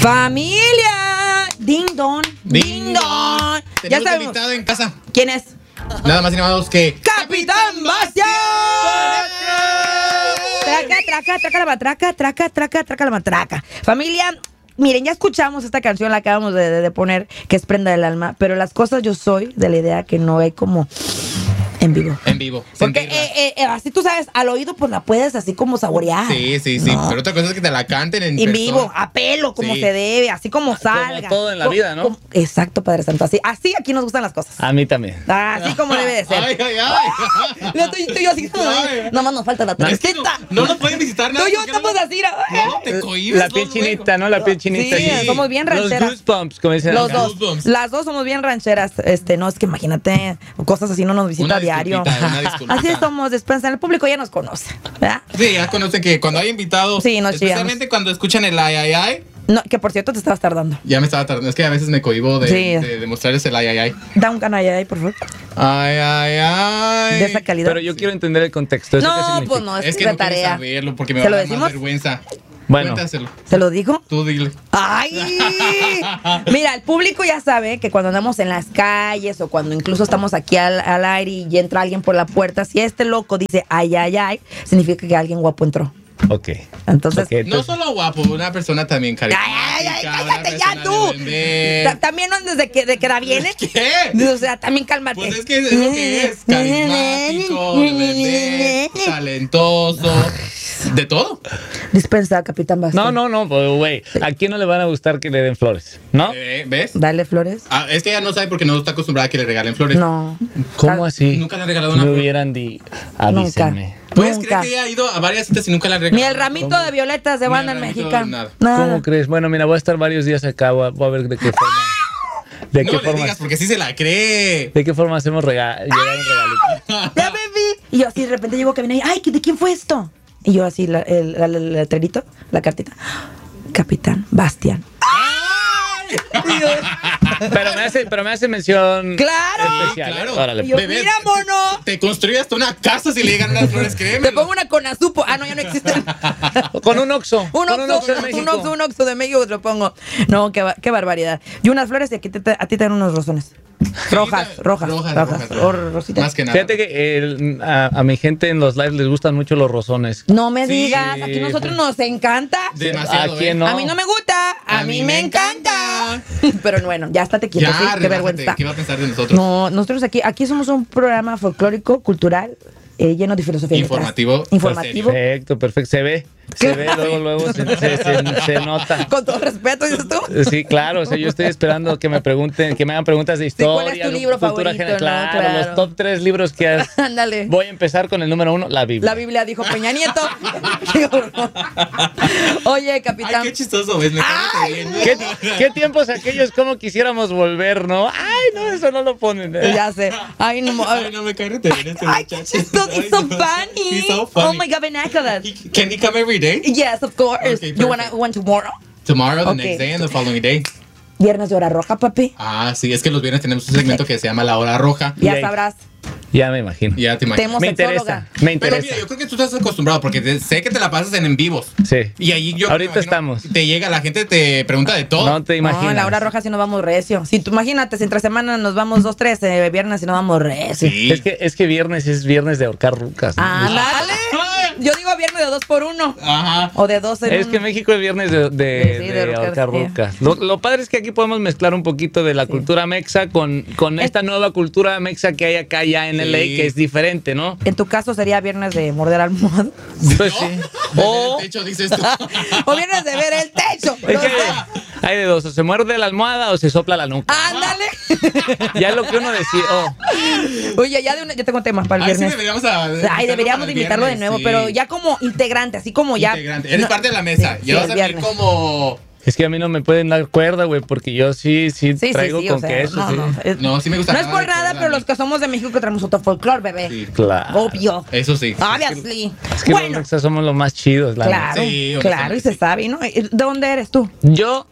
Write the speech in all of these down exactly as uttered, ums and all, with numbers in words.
Familia, ding dong, ding, ding dong. Ya está invitado en casa. ¿Quién es? Nada más y nada menos que Capitán Bastián. Traca, traca, traca la matraca, traca, traca, traca la matraca. Familia, miren, ya escuchamos esta canción, la acabamos de, de, de poner, que es Prenda del Alma, pero las cosas yo soy de la idea que no hay como en vivo. En vivo. Porque eh, eh, así tú sabes, al oído pues la puedes así como saborear. Sí, sí, sí. No. Pero otra cosa es que te la canten en, en vivo, a pelo, como sí. se debe, así como salga. Como todo en la vida, ¿no? Como, exacto, Padre Santo. Así, así aquí nos gustan las cosas. A mí también. Así como debe de ser. Ay, ay, ay. Yo estoy, estoy así. Ay. Nada más nos falta la Es que no, tarjeta. no nos pueden visitar nada. Tú y yo porque no estamos nos- así. ¿no? No, te cohibes. La piel luego, chinita, ¿no? La piel chinita. Sí, Sí. somos bien Los rancheras. goosebumps, como dicen Los acá. dos. Goosebumps. Las dos somos bien rancheras. Este, no, es que imagínate, cosas así no nos visita Una a diario. disculpita, una disculpita. Así somos, despensa. El público ya nos conoce, ¿verdad? Sí, ya conocen que cuando hay invitados, Sí, nos especialmente cuando escuchan el ay, ay, ay, No, que por cierto te estabas tardando. ya me estaba tardando. Es que a veces me cohibo de, Sí. de, de mostrarles el ay, ay, ay. Da un canalla ahí, por favor. Ay, ay, ay. De esa calidad. Pero yo quiero entender el contexto. ¿Eso qué No, significa? pues no, es, Es que de no quieres tarea. saberlo porque me ¿Se va a lo dar más decimos? vergüenza. Bueno. Cuéntaselo. ¿Se lo dijo? Tú dile. ¡Ay! Mira, el público ya sabe que cuando andamos en las calles o cuando incluso estamos aquí al, al aire y entra alguien por la puerta, si este loco dice ay, ay, ay, significa que alguien guapo entró. Ok. Entonces, Ok, No entonces- solo guapo, una persona también carismática. ay, ay, ay, una cállate ya persona tú. de buen ver. Ta- También no andes de que, de que da viene. ¿Qué? O sea, también cálmate. Pues es que es lo que es. Carismático, de bebé, talentoso, de todo. Dispensa, Capitán Bastián. No, no, no, pues, güey. ¿A quién no le van a gustar que le den flores? ¿No? Eh, ¿Ves? Dale flores. Ah, es que ella no sabe porque no está acostumbrada a que le regalen flores. No. ¿Cómo Ah, así? Nunca le han regalado una Me flor. hubieran di... Avísenme. ¿Puedes Nunca. creer que ella ha ido a varias citas y nunca le han regalado? Ni el ramito de violetas de Ni banda el en ramito México. de nada. ¿Cómo crees? Bueno, mira, voy a estar varios días acá. Voy a, voy a ver de qué forma. ¿De No qué le forma? digas porque sí se la cree. ¿De qué forma hacemos rega llegar un regalito? Ya, baby. Y yo así de repente llego a caminar y, ay, ¿de quién fue esto? Y yo así, la, el, la- la- el letrerito, la cartita. Capitán Bastián. Y yo, Pero me hace, pero me hace mención ¡claro! especial. Claro. ¿eh? Órale. Y yo, Bebé, mira, mono. Te construye hasta una casa si le llegan unas flores, créeme. Te pongo una con azupo. Ah, no, ya no existen. Con un Oxxo. Un Con un oxo, Oxxo en un México. oxo, un oxo de México te lo pongo. No, qué, ba- qué barbaridad. Y unas flores y aquí te, te- a ti te dan unos rosones. Rojas, rojas, Rojas, rojas. rojas. O rositas. Más que nada. Fíjate que el- a, a mi gente en los lives les gustan mucho los rosones. No me Sí. digas, aquí nosotros nos encanta. Demasiado, ¿A quién ¿eh? no? A mí no me gusta, a, A mí, mí me me encanta. Pero bueno, ya estate quieto, Ya, sí, qué relájate. vergüenza. ¿Qué va a pensar de nosotros? No, nosotros aquí, aquí somos un programa folclórico, cultural, eh, lleno de filosofía. detrás. Informativo, Informativo. Perfecto, perfecto. Se ve. Se ve, luego, luego se, se- se- se nota. Con todo respeto, dices tú. Sí, claro, o sea, yo estoy esperando que me pregunten, que me hagan preguntas de Sí, ¿cuál historia, es tu libro cultura favorito, general. no? Claro, Claro. los top tres libros que has... Ándale. Voy a empezar con el número uno, la Biblia. La Biblia dijo Peña Nieto. Qué horror. Oye, Ay, capitán. qué chistoso, ¿ves? Me estaba Ay, riendo. ¿Qué, qué tiempos aquellos como quisiéramos volver, ¿no? Ay, no, eso no lo ponen. ¿eh? Ya sé. Ay, no. Ay, no me cae re bien este Ay, qué muchacho. chistoso. It's so funny. He's so funny. Oh my God, vernacular. He- Can he come every day? Yes, of course. Okay, you wanna perfect. want tomorrow? Tomorrow, the Okay. next day, and the following day. Viernes de hora roja, papi. Ah, sí, es que los viernes tenemos un segmento que se llama La Hora Roja. Ya Yay. sabrás. Ya me imagino. Ya te imaginas. Temo Me sexóloga. interesa, me Pero interesa. mira, yo creo que tú estás acostumbrado porque te- sé que te la pasas en en vivos. Sí. Y ahí yo Ahorita me imagino, estamos. Te llega, la gente te pregunta de todo. No te imaginas. No, en la hora roja sí nos vamos recio. Si tú imagínate, si entre semana nos vamos dos, tres, eh, viernes sí nos vamos recio. Sí. Es que, es que viernes es viernes de ahorcar rucas. ¿no? Ándale. Yo digo viernes de dos por uno. Ajá. O de dos en Es uno. que México es viernes de, de, Sí, sí, de de ahorcar, ahorcar sí. rucas. Lo, lo padre es que aquí podemos mezclar un poquito de la cultura mexa con, con esta nueva cultura mexa que hay acá ya en Sí. L A, que es diferente, ¿no? En tu caso sería viernes de morder almohada. Pues ¿No? sí. Desde O, el techo dices tú. O viernes de ver el techo. es No que sé. hay de dos, o se muerde la almohada o se sopla la nuca. Ándale. Ya es lo que uno decide. oh, Oye, ya de una, ya tengo temas para el Ay, sí, viernes. deberíamos, a- Ay, deberíamos de para el invitarlo de viernes, nuevo, sí. pero ya como integrante, así como ya. Integrante. Eres No, parte de la mesa. sí, ya sí, vas el a venir viernes. como... es que a mí no me pueden dar cuerda, güey, porque yo sí, sí, Sí, sí, traigo sí, con o sea, queso. no, sí. no, es- No, sí me gusta. no es nada por de nada, cuerda, pero ¿no? los que somos de México que traemos otro folclore, bebé. Sí. Claro. Obvio. Eso sí. Obviously. Es que bueno, los mexas somos los más chidos, la claro, neta. Sí, claro, y se honestamente, sabe, ¿no? ¿De dónde eres tú? Yo,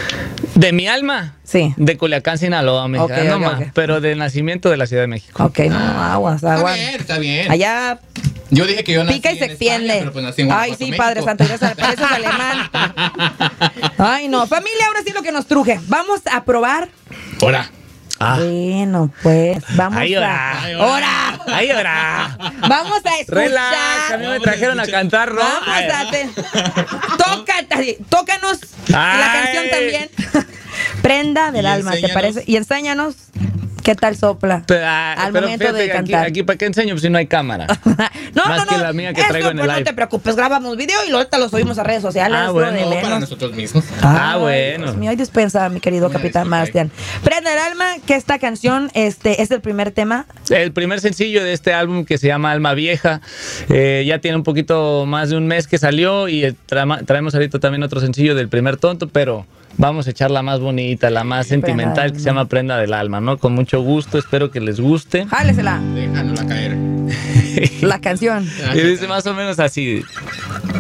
de mi alma, Sí. de Culiacán, Sinaloa, mexicano, Ok, no ok, más, ok. pero de nacimiento de la Ciudad de México. Ok, no, aguas, Está aguas. bien, está bien. Allá Yo dije que yo nací Pica y se en España, extiende. pero pues nací en Ay, Guanajuato, sí, México. padre santo, ya sabes, pareces alemán. Ay, no. Familia, ahora sí lo que nos truje. Vamos a probar. Ahora. Ah. Bueno, pues, vamos Ay, a... ahora. Ay, ¡Hora! ¡Ay, ahora! Vamos a escuchar. Relax, a mí me Vamos a trajeron a escuchar. cantar rock. Vamos a... Te... Toca, tócanos la Ay. canción también. Prenda del Y alma, ¿te enséñanos. parece? Y enséñanos qué tal sopla Pero, ah, al pero momento fíjate de que aquí, cantar. aquí, ¿para qué enseño? Pues si no hay cámara. no, Más no, no. que la mía que Esto, traigo en el pues, no live. te preocupes, grabamos video y ahorita lo subimos a redes sociales. Ah, lo bueno, de No, para menos. nosotros mismos. Ah, Ay, bueno. Dios mío, hay dispensa, mi querido Una capitán disculpa, Bastián. Prenda el alma, que esta canción este, es el primer tema. El primer sencillo de este álbum que se llama Alma Vieja, eh, ya tiene un poquito más de un mes que salió y eh, tra- traemos ahorita también otro sencillo del primer tonto, pero vamos a echar la más bonita, la más Prenda sentimental del que se llama Prenda del Alma, ¿no? Con mucho gusto, espero que les guste. Jálesela, Déjanosla caer. la canción. Y dice más o menos así.